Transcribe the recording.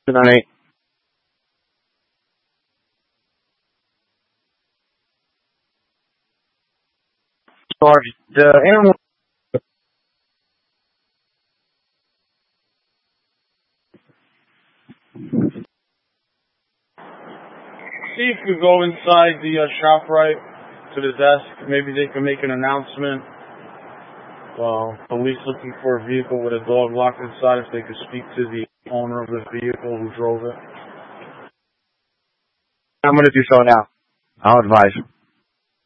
298. Sorry, the animal. See if you go inside the shop right to the desk. Maybe they can make an announcement. Police looking for a vehicle with a dog locked inside. If they could speak to the owner of the vehicle who drove it. I'm going to do so now. I'll advise.